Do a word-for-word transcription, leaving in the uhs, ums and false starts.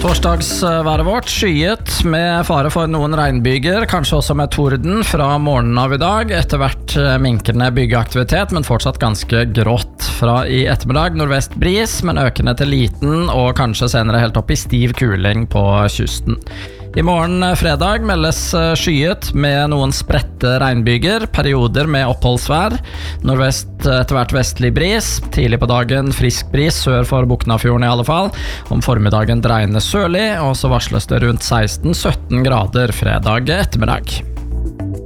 Torsdagsværet vårt skyet med fare for noen regnbyger, kanskje også med torden fra morgenen av i dag. Etter hvert minkende byggeaktivitet, men fortsatt ganske grått. Fra i ettermiddag nordvest bris, men økende til liten og kanskje senere helt opp i stiv kuling på kysten. I morgen fredag meldes skyet med noen spredte regnbyger, perioder med oppholdsvær, nordvest etter hvert vestlig bris, tidlig på dagen frisk bris sør for Boknafjorden i alle fall, om formiddagen dreiende sørlig, og så varsles det rundt seksten til sytten grader fredag ettermiddag.